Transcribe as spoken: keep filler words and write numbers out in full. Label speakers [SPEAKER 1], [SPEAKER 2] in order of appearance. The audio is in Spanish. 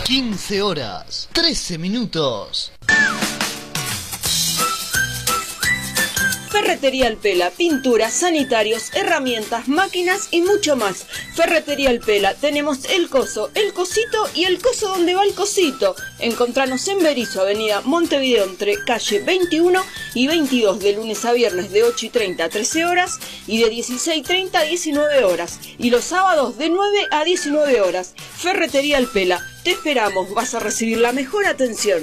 [SPEAKER 1] quince horas, trece minutos.
[SPEAKER 2] Ferretería El Pela, pinturas, sanitarios, herramientas, máquinas y mucho más. Ferretería El Pela, tenemos el coso, el cosito y el coso donde va el cosito. Encontranos en Berisso, avenida Montevideo, entre calle veintiuno y veintidós, de lunes a viernes de ocho y treinta a trece horas y de dieciséis y treinta a diecinueve horas. Y los sábados de nueve a diecinueve horas. Ferretería El Pela, te esperamos, vas a recibir la mejor atención.